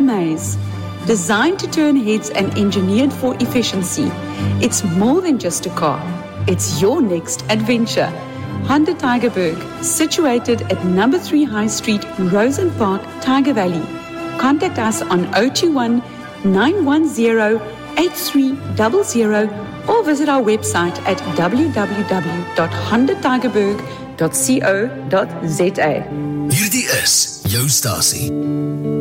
maze. Designed to turn heads and engineered for efficiency, it's more than just a car. It's your next adventure. Honda Tygerberg, situated at number 3 High Street, Rosen Park, Tiger Valley. Contact us on 021-910-8300 or visit our website at www.hondatygerberg.co.za. Hierdie is jou stasie.